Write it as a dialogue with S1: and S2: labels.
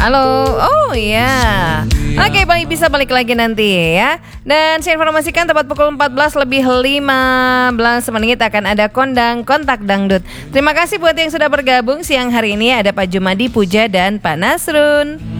S1: Halo. Oh iya. Oke, bisa balik lagi nanti ya. Dan saya informasikan tepat pukul 14 lebih 15 menit akan ada kondang kontak dangdut. Terima kasih buat yang sudah bergabung siang hari ini. Ada Pak Jumadi Puja dan Pak Nasrun.